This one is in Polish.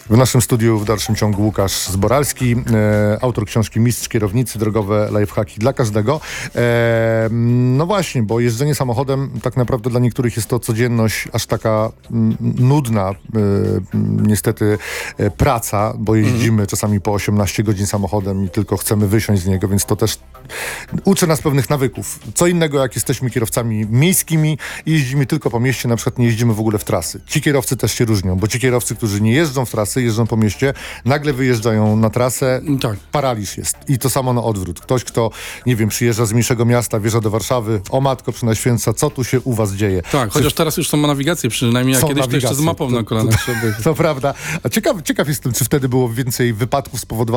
W naszym studiu w dalszym ciągu Łukasz Zboralski, autor książki Mistrz Kierownicy, drogowe lifehacki dla każdego. No właśnie, bo jeżdżenie samochodem tak naprawdę dla niektórych jest to codzienność aż taka nudna, niestety praca, bo jeździmy czasami po 18 godzin samochodem i tylko chcemy wysiąść z niego, więc to też uczy nas pewnych nawyków. Co innego, jak jesteśmy kierowcami miejskimi i jeździmy tylko po mieście, na przykład nie jeździmy w ogóle w trasy. Ci kierowcy też się różnią, bo ci kierowcy, którzy nie jeżdżą w trasy, jeżdżą po mieście, nagle wyjeżdżają na trasę, Tak. paraliż jest. I to samo na odwrót. Ktoś, kto, nie wiem, przyjeżdża z mniejszego miasta, wjeżdża do Warszawy, o matko Przenajświętsza, co tu się u was dzieje? Tak, chociaż teraz już są nawigacje przynajmniej, a Są kiedyś to jeszcze z nawigacje. mapą na kolanach. To prawda. A ciekaw jestem, czy wtedy było więcej wypadków spowodowanych